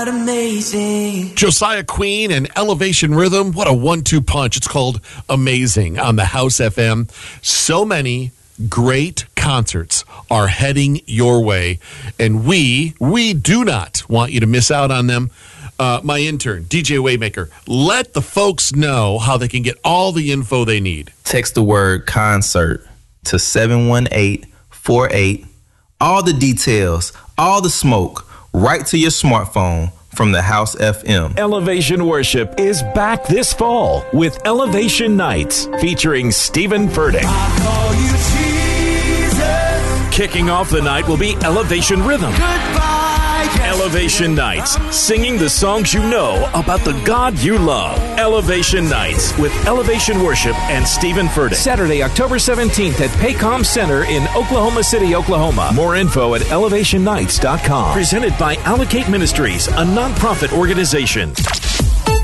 Amazing. Josiah Queen and Elevation Rhythm. What a 1-2 punch. It's called Amazing on the House FM. So many great concerts are heading your way, and we do not want you to miss out on them. My intern, DJ Waymaker, let the folks know how they can get all the info they need. Text the word concert to 71848. All the details, all the smoke, right to your smartphone from the House FM. Elevation Worship is back this fall with Elevation Nights featuring Stephen Furtick. Kicking off the night will be Elevation Rhythm. Elevation Nights, singing the songs you know about the God you love. Elevation Nights with Elevation Worship and Stephen Furtick. Saturday, October 17th at Paycom Center in Oklahoma City, Oklahoma. More info at elevationnights.com. Presented by Allocate Ministries, a nonprofit organization.